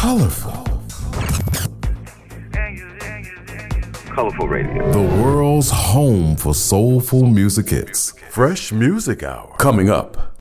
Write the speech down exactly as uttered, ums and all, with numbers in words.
Colorful. Colorful Radio. The world's home for soulful music hits. Fresh Music Hour. Coming up.